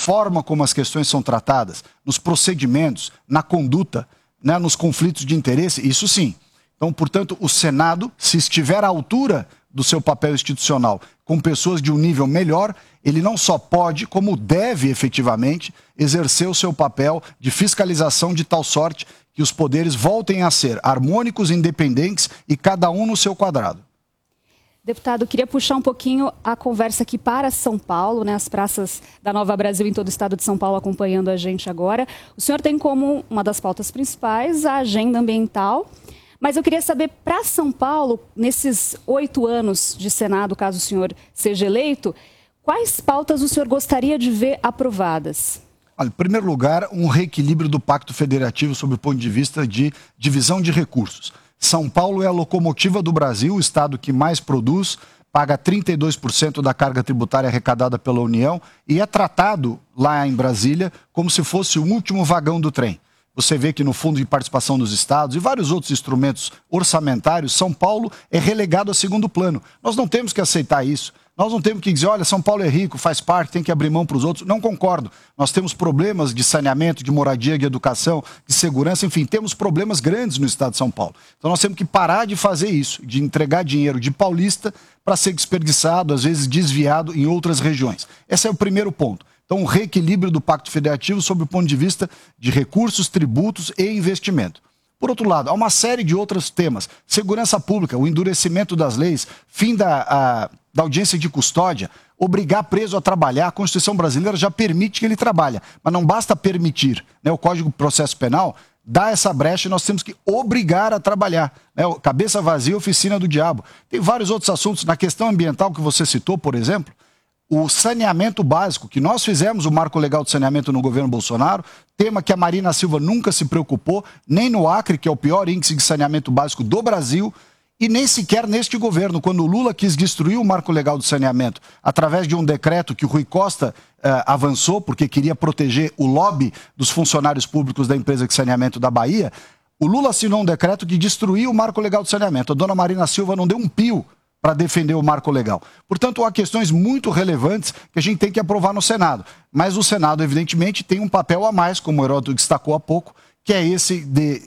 forma como as questões são tratadas, nos procedimentos, na conduta, né, nos conflitos de interesse, isso sim. Então, portanto, o Senado, se estiver à altura do seu papel institucional, com pessoas de um nível melhor, ele não só pode, como deve efetivamente exercer o seu papel de fiscalização de tal sorte que os poderes voltem a ser harmônicos, independentes e cada um no seu quadrado. Deputado, queria puxar um pouquinho a conversa aqui para São Paulo, né? As praças da Nova Brasil em todo o estado de São Paulo acompanhando a gente agora. O senhor tem como uma das pautas principais a agenda ambiental, mas eu queria saber, para São Paulo, nesses 8 anos de Senado, caso o senhor seja eleito, quais pautas o senhor gostaria de ver aprovadas? Olha, em primeiro lugar, um reequilíbrio do Pacto Federativo sob o ponto de vista de divisão de recursos. São Paulo é a locomotiva do Brasil, o estado que mais produz, paga 32% da carga tributária arrecadada pela União e é tratado lá em Brasília como se fosse o último vagão do trem. Você vê que no Fundo de Participação dos Estados e vários outros instrumentos orçamentários, São Paulo é relegado a segundo plano. Nós não temos que aceitar isso. Nós não temos que dizer, olha, São Paulo é rico, faz parte, tem que abrir mão para os outros. Não concordo. Nós temos problemas de saneamento, de moradia, de educação, de segurança, enfim, temos problemas grandes no estado de São Paulo. Então nós temos que parar de fazer isso, de entregar dinheiro de paulista para ser desperdiçado, às vezes desviado em outras regiões. Esse é o primeiro ponto. Então, um reequilíbrio do Pacto Federativo sob o ponto de vista de recursos, tributos e investimento. Por outro lado, há uma série de outros temas. Segurança pública, o endurecimento das leis, fim da audiência de custódia, obrigar preso a trabalhar. A Constituição brasileira já permite que ele trabalhe, mas não basta permitir, né? O Código de Processo Penal dá essa brecha e nós temos que obrigar a trabalhar, né? Cabeça vazia, oficina do diabo. Tem vários outros assuntos. Na questão ambiental que você citou, por exemplo, o saneamento básico, que nós fizemos o marco legal de saneamento no governo Bolsonaro, tema que a Marina Silva nunca se preocupou, nem no Acre, que é o pior índice de saneamento básico do Brasil, e nem sequer neste governo, quando o Lula quis destruir o marco legal de saneamento, através de um decreto que o Rui Costa avançou, porque queria proteger o lobby dos funcionários públicos da empresa de saneamento da Bahia, o Lula assinou um decreto que destruiu o marco legal de saneamento. A dona Marina Silva não deu um pio para defender o marco legal. Portanto, há questões muito relevantes que a gente tem que aprovar no Senado. Mas o Senado, evidentemente, tem um papel a mais, como o Heródoto destacou há pouco, que é esse de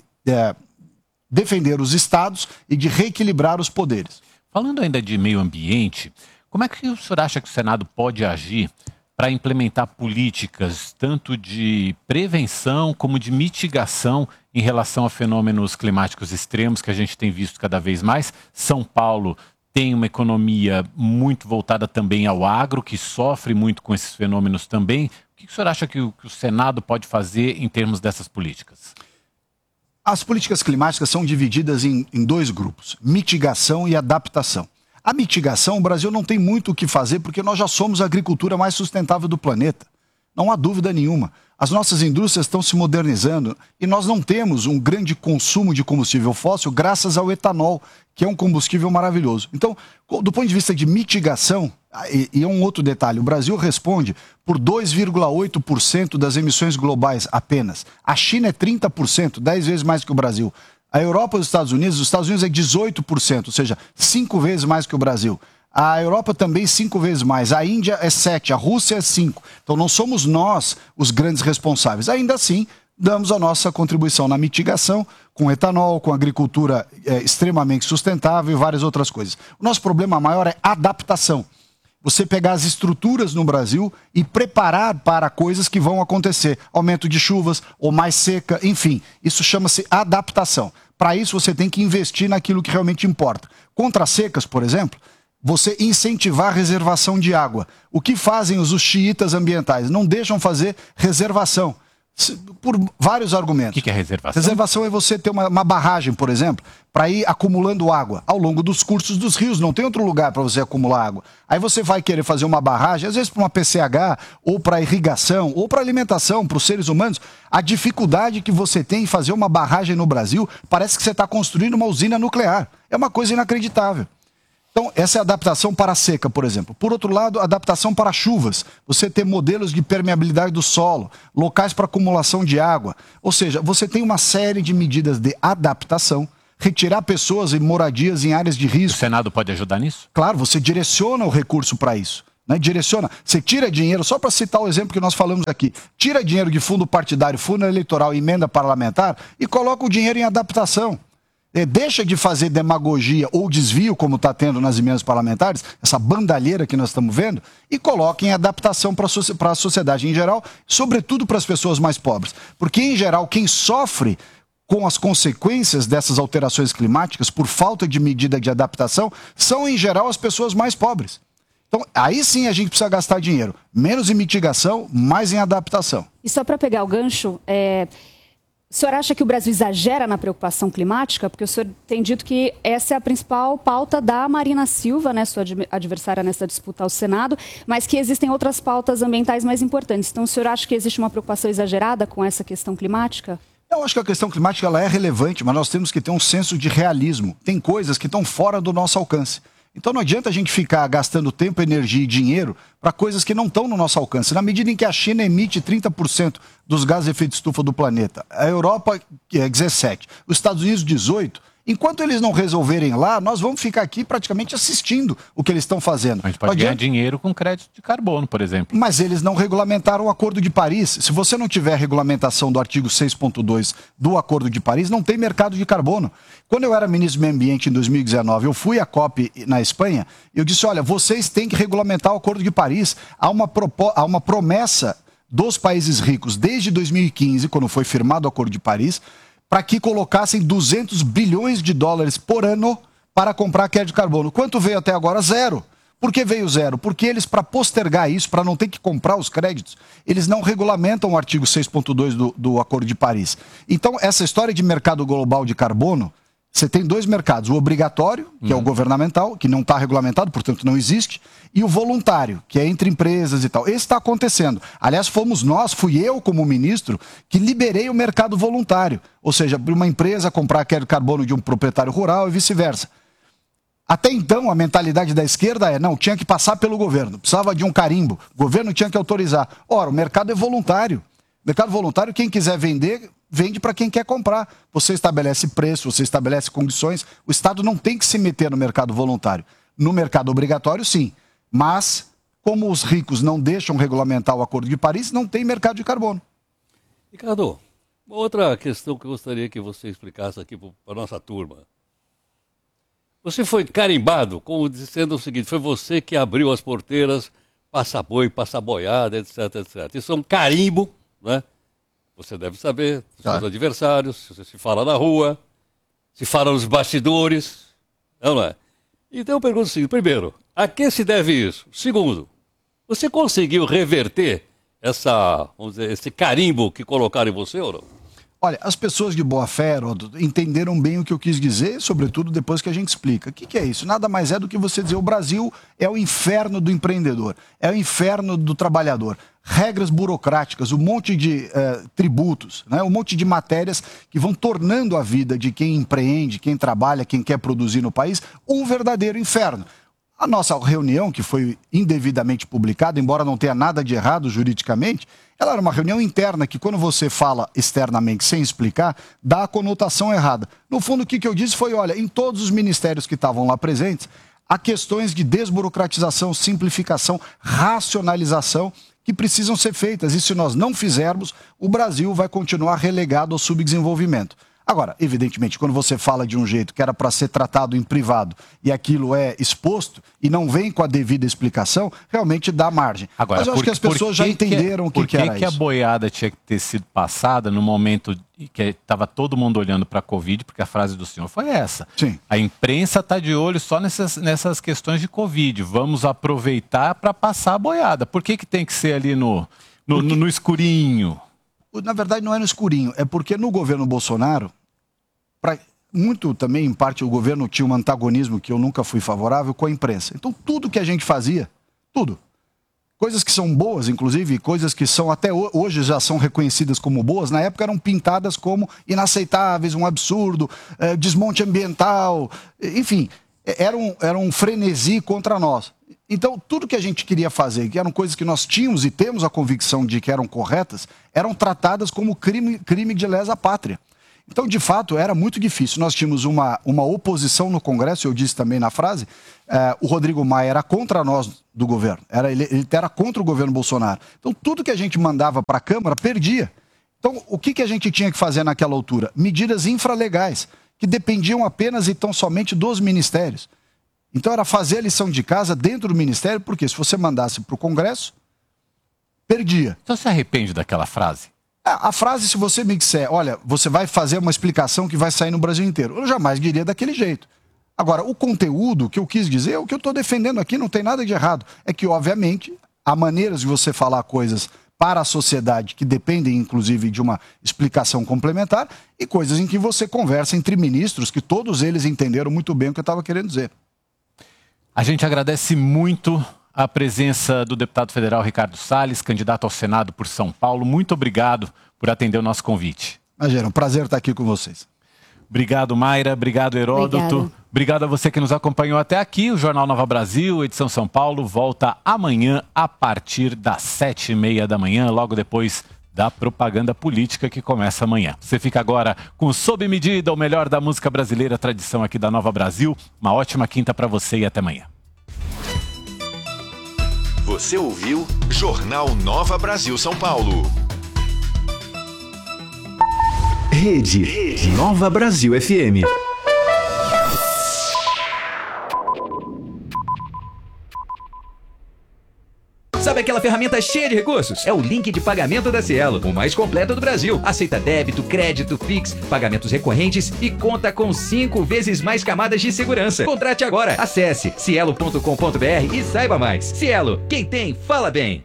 defender os estados e de reequilibrar os poderes. Falando ainda de meio ambiente, como é que o senhor acha que o Senado pode agir para implementar políticas tanto de prevenção como de mitigação em relação a fenômenos climáticos extremos que a gente tem visto cada vez mais? São Paulo tem uma economia muito voltada também ao agro, que sofre muito com esses fenômenos também. O que o senhor acha que o Senado pode fazer em termos dessas políticas? As políticas climáticas são divididas em 2 grupos, mitigação e adaptação. A mitigação, o Brasil não tem muito o que fazer porque nós já somos a agricultura mais sustentável do planeta. Não há dúvida nenhuma. As nossas indústrias estão se modernizando e nós não temos um grande consumo de combustível fóssil graças ao etanol, que é um combustível maravilhoso. Então, do ponto de vista de mitigação, e é um outro detalhe, o Brasil responde por 2,8% das emissões globais apenas. A China é 30%, 10 vezes mais que o Brasil. A Europa e os Estados Unidos é 18%, ou seja, 5 vezes mais que o Brasil. A Europa também 5 vezes mais, a Índia é 7, a Rússia é 5. Então não somos nós os grandes responsáveis. Ainda assim, damos a nossa contribuição na mitigação, com etanol, com agricultura extremamente sustentável e várias outras coisas. O nosso problema maior é adaptação. Você pegar as estruturas no Brasil e preparar para coisas que vão acontecer. Aumento de chuvas ou mais seca, enfim. Isso chama-se adaptação. Para isso você tem que investir naquilo que realmente importa. Contra secas, por exemplo, você incentivar a reservação de água. O que fazem os xiitas ambientais? Não deixam fazer reservação, por vários argumentos. O que é reservação? Reservação é você ter uma barragem, por exemplo, para ir acumulando água ao longo dos cursos dos rios. Não tem outro lugar para você acumular água. Aí você vai querer fazer uma barragem, às vezes para uma PCH, ou para irrigação, ou para alimentação, para os seres humanos. A dificuldade que você tem em fazer uma barragem no Brasil, parece que você está construindo uma usina nuclear. É uma coisa inacreditável. Então, essa é a adaptação para a seca, por exemplo. Por outro lado, adaptação para chuvas. Você ter modelos de permeabilidade do solo, locais para acumulação de água. Ou seja, você tem uma série de medidas de adaptação, retirar pessoas e moradias em áreas de risco. O Senado pode ajudar nisso? Claro, você direciona o recurso para isso. Né? Direciona. Você tira dinheiro, só para citar o exemplo que nós falamos aqui, tira dinheiro de fundo partidário, fundo eleitoral e emenda parlamentar e coloca o dinheiro em adaptação. Deixa de fazer demagogia ou desvio, como está tendo nas emendas parlamentares, essa bandalheira que nós estamos vendo, e coloca em adaptação para a sociedade em geral, sobretudo para as pessoas mais pobres. Porque, em geral, quem sofre com as consequências dessas alterações climáticas por falta de medida de adaptação são, em geral, as pessoas mais pobres. Então, aí sim a gente precisa gastar dinheiro. Menos em mitigação, mais em adaptação. E só para pegar o gancho, o senhor acha que o Brasil exagera na preocupação climática? Porque o senhor tem dito que essa é a principal pauta da Marina Silva, né, sua adversária nessa disputa ao Senado, mas que existem outras pautas ambientais mais importantes. Então, o senhor acha que existe uma preocupação exagerada com essa questão climática? Eu acho que a questão climática ela é relevante, mas nós temos que ter um senso de realismo. Tem coisas que estão fora do nosso alcance. Então não adianta a gente ficar gastando tempo, energia e dinheiro para coisas que não estão no nosso alcance. Na medida em que a China emite 30% dos gases de efeito de estufa do planeta, a Europa 17%, os Estados Unidos 18%, enquanto eles não resolverem lá, nós vamos ficar aqui praticamente assistindo o que eles estão fazendo. A gente pode ganhar dinheiro com crédito de carbono, por exemplo. Mas eles não regulamentaram o Acordo de Paris. Se você não tiver regulamentação do artigo 6.2 do Acordo de Paris, não tem mercado de carbono. Quando eu era ministro do Meio Ambiente em 2019, eu fui à COP na Espanha, eu disse, olha, vocês têm que regulamentar o Acordo de Paris. Há uma promessa dos países ricos desde 2015, quando foi firmado o Acordo de Paris, para que colocassem 200 bilhões de dólares por ano para comprar crédito de carbono. Quanto veio até agora? Zero. Por que veio zero? Porque eles, para postergar isso, para não ter que comprar os créditos, eles não regulamentam o artigo 6.2 do Acordo de Paris. Então, essa história de mercado global de carbono, você tem dois mercados, o obrigatório, que é o governamental, que não está regulamentado, portanto não existe, e o voluntário, que é entre empresas e tal. Esse está acontecendo. Aliás, fui eu como ministro, que liberei o mercado voluntário. Ou seja, uma empresa comprar crédito de carbono de um proprietário rural e vice-versa. Até então, a mentalidade da esquerda não, tinha que passar pelo governo, precisava de um carimbo, o governo tinha que autorizar. Ora, o mercado é voluntário. Mercado voluntário, quem quiser vender, vende para quem quer comprar. Você estabelece preço, você estabelece condições. O Estado não tem que se meter no mercado voluntário. No mercado obrigatório, sim. Mas, como os ricos não deixam regulamentar o Acordo de Paris, não tem mercado de carbono. Ricardo, uma outra questão que eu gostaria que você explicasse aqui para a nossa turma. Você foi carimbado, como dizendo o seguinte, foi você que abriu as porteiras, passa boi, passa boiada, etc, etc. Isso é um carimbo, né? Você deve saber, dos seus adversários, se fala na rua, se fala nos bastidores, não é? Então eu pergunto o seguinte, primeiro, a que se deve isso? Segundo, você conseguiu reverter vamos dizer, esse carimbo que colocaram em você ou não? Olha, as pessoas de boa fé, Heródoto, entenderam bem o que eu quis dizer, sobretudo depois que a gente explica. O que é isso? Nada mais é do que você dizer o Brasil é o inferno do empreendedor, é o inferno do trabalhador. Regras burocráticas, um monte de tributos, né? Um monte de matérias que vão tornando a vida de quem empreende, quem trabalha, quem quer produzir no país, um verdadeiro inferno. A nossa reunião, que foi indevidamente publicada, embora não tenha nada de errado juridicamente, ela era uma reunião interna que, quando você fala externamente sem explicar, dá a conotação errada. No fundo, o que eu disse foi, olha, em todos os ministérios que estavam lá presentes, há questões de desburocratização, simplificação, racionalização que precisam ser feitas. E se nós não fizermos, o Brasil vai continuar relegado ao subdesenvolvimento. Agora, evidentemente, quando você fala de um jeito que era para ser tratado em privado e aquilo é exposto e não vem com a devida explicação, realmente dá margem. Agora, mas eu acho que as pessoas já entenderam o que era isso. Por que a boiada tinha que ter sido passada no momento que estava todo mundo olhando para a Covid, porque a frase do senhor foi essa. Sim. A imprensa está de olho só nessas questões de Covid. Vamos aproveitar para passar a boiada. Por que tem que ser ali no escurinho? Na verdade, não é no escurinho. É porque no governo Bolsonaro, muito também, em parte, o governo tinha um antagonismo que eu nunca fui favorável com a imprensa. Então, tudo que a gente fazia, tudo, coisas que são boas, inclusive, coisas que são até hoje já são reconhecidas como boas, na época eram pintadas como inaceitáveis, um absurdo, desmonte ambiental, enfim, era um frenesi contra nós. Então, tudo que a gente queria fazer, que eram coisas que nós tínhamos e temos a convicção de que eram corretas, eram tratadas como crime de lesa pátria. Então, de fato, era muito difícil. Nós tínhamos uma oposição no Congresso, eu disse também na frase, o Rodrigo Maia era contra nós do governo, ele era contra o governo Bolsonaro. Então, tudo que a gente mandava para a Câmara, perdia. Então, o que a gente tinha que fazer naquela altura? Medidas infralegais, que dependiam apenas e tão somente dos ministérios. Então, era fazer a lição de casa dentro do ministério, porque se você mandasse para o Congresso, perdia. Então, você se arrepende daquela frase? A frase, se você me disser, olha, você vai fazer uma explicação que vai sair no Brasil inteiro, eu jamais diria daquele jeito. Agora, o conteúdo que eu quis dizer, é o que eu estou defendendo aqui, não tem nada de errado. É que, obviamente, há maneiras de você falar coisas para a sociedade que dependem, inclusive, de uma explicação complementar e coisas em que você conversa entre ministros, que todos eles entenderam muito bem o que eu estava querendo dizer. A gente agradece muito a presença do deputado federal Ricardo Salles, candidato ao Senado por São Paulo. Muito obrigado por atender o nosso convite. Imagina, um prazer estar aqui com vocês. Obrigado, Mayra. Obrigado, Heródoto. Obrigado a você que nos acompanhou até aqui. O Jornal Nova Brasil, edição São Paulo, volta amanhã a partir das 7h30 da manhã, logo depois da propaganda política que começa amanhã. Você fica agora com Sob Medida, o melhor da música brasileira, tradição aqui da Nova Brasil. Uma ótima quinta para você e até amanhã. Você ouviu Jornal Nova Brasil São Paulo. Rede Nova Brasil FM. Sabe aquela ferramenta cheia de recursos? É o link de pagamento da Cielo, o mais completo do Brasil. Aceita débito, crédito, Pix, pagamentos recorrentes e conta com 5 vezes mais camadas de segurança. Contrate agora. Acesse cielo.com.br e saiba mais. Cielo, quem tem, fala bem.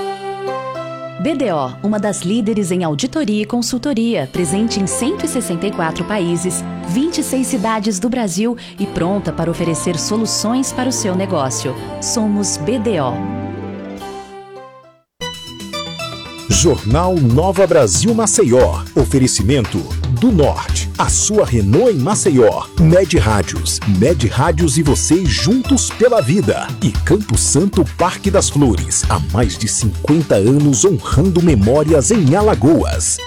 BDO, uma das líderes em auditoria e consultoria, presente em 164 países, 26 cidades do Brasil e pronta para oferecer soluções para o seu negócio. Somos BDO. Jornal Nova Brasil Maceió. Oferecimento do Norte. A sua Renault em Maceió. Med Rádios e você juntos pela vida. E Campo Santo Parque das Flores. Há mais de 50 anos honrando memórias em Alagoas.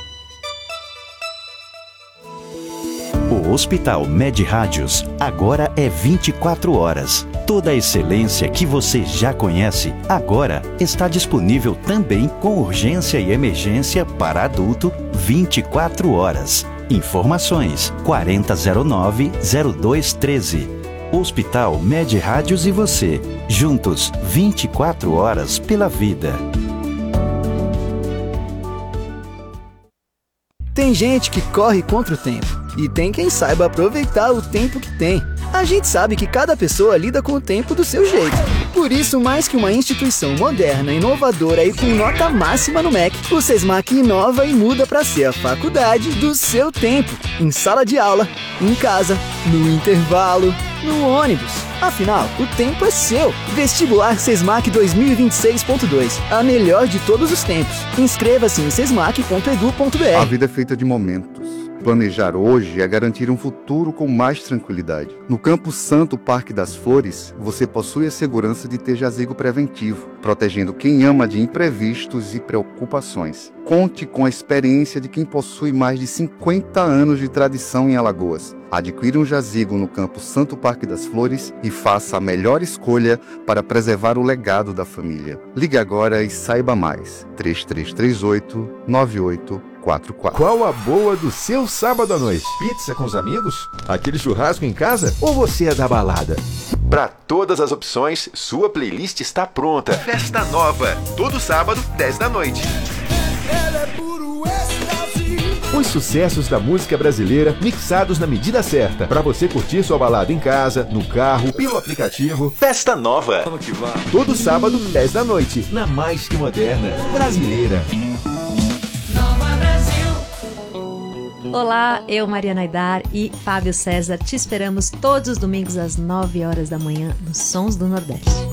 O Hospital Med Rádios agora é 24 horas. Toda a excelência que você já conhece, agora está disponível também com urgência e emergência para adulto 24 horas. Informações 4009-0213. Hospital Med Rádios e você, juntos 24 horas pela vida. Tem gente que corre contra o tempo e tem quem saiba aproveitar o tempo que tem. A gente sabe que cada pessoa lida com o tempo do seu jeito. Por isso, mais que uma instituição moderna, inovadora e com nota máxima no MEC, o SESMAC inova e muda para ser a faculdade do seu tempo. Em sala de aula, em casa, no intervalo, no ônibus. Afinal, o tempo é seu. Vestibular SESMAC 2026.2. A melhor de todos os tempos. Inscreva-se em sesmac.edu.br. A vida é feita de momentos. Planejar hoje é garantir um futuro com mais tranquilidade. No Campo Santo Parque das Flores, você possui a segurança de ter jazigo preventivo, protegendo quem ama de imprevistos e preocupações. Conte com a experiência de quem possui mais de 50 anos de tradição em Alagoas. Adquira um jazigo no Campo Santo Parque das Flores e faça a melhor escolha para preservar o legado da família. Ligue agora e saiba mais. 3338-9844. Qual a boa do seu sábado à noite? Pizza com os amigos? Aquele churrasco em casa? Ou você é da balada? Para todas as opções, sua playlist está pronta. Festa Nova, todo sábado, 10 da noite. Os sucessos da música brasileira mixados na medida certa, para você curtir sua balada em casa, no carro, pelo aplicativo. Festa Nova. Todo sábado, 10 da noite, na mais que moderna brasileira. Olá, eu, Mariana Aidar e Fábio César te esperamos todos os domingos às 9 horas da manhã nos Sons do Nordeste.